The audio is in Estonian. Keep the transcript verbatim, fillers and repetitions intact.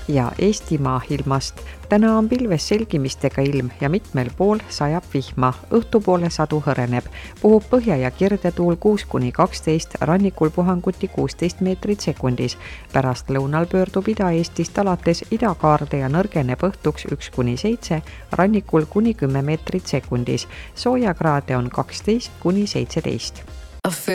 ja Eestimaa ilmast. Täna on pilves selgimistega ilm ja mitmel pool sajab vihma. Õhtupoole sadu hõreneb. Puhub põhja- ja kirdetuul kuus kuni kaksteist, rannikul puhanguti kuusteist meetrit sekundis. Pärast lõunal pöördub Ida-Eestist alates idakaarde ja nõrgeneb õhtuks üks kuni seitse, rannikul kuni kümme meetrit sekundis. Soojakraade on kaksteist kuni seitseteist.